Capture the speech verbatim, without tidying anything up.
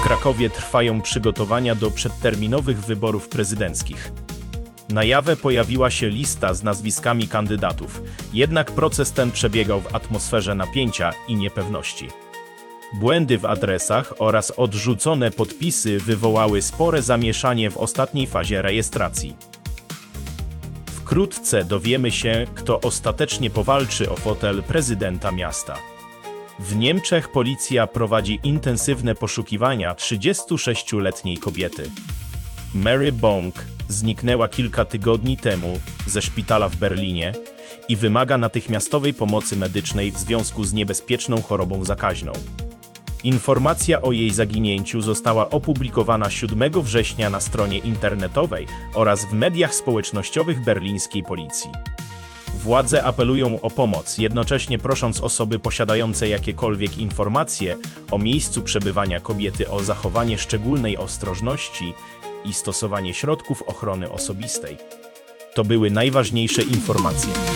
Krakowie trwają przygotowania do przedterminowych wyborów prezydenckich. Na jawie pojawiła się lista z nazwiskami kandydatów, jednak proces ten przebiegał w atmosferze napięcia i niepewności. Błędy w adresach oraz odrzucone podpisy wywołały spore zamieszanie w ostatniej fazie rejestracji. Wkrótce dowiemy się, kto ostatecznie powalczy o fotel prezydenta miasta. W Niemczech policja prowadzi intensywne poszukiwania trzydziestosześcioletniej kobiety. Mary Bong zniknęła kilka tygodni temu ze szpitala w Berlinie i wymaga natychmiastowej pomocy medycznej w związku z niebezpieczną chorobą zakaźną. Informacja o jej zaginięciu została opublikowana siódmego września na stronie internetowej oraz w mediach społecznościowych berlińskiej policji. Władze apelują o pomoc, jednocześnie prosząc osoby posiadające jakiekolwiek informacje o miejscu przebywania kobiety o zachowanie szczególnej ostrożności i stosowanie środków ochrony osobistej. To były najważniejsze informacje.